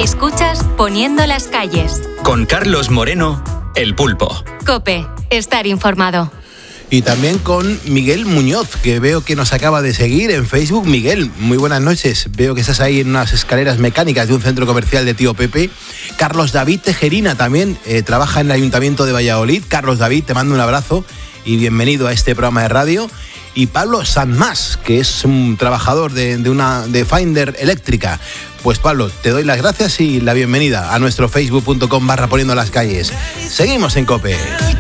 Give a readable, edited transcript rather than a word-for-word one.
Escuchas Poniendo las calles. Con Carlos Moreno, El Pulpo. COPE, estar informado. Y también con Miguel Muñoz, que veo que nos acaba de seguir en Facebook. Miguel, muy buenas noches. Veo que estás ahí en unas escaleras mecánicas de un centro comercial de Tío Pepe. Carlos David Tejerina también trabaja en el Ayuntamiento de Valladolid. Carlos David, te mando un abrazo y bienvenido a este programa de radio. Y Pablo Sanmás, que es un trabajador de Finder Eléctrica. Pues Pablo, te doy las gracias y la bienvenida a nuestro facebook.com/poniendo las calles. Seguimos en COPE.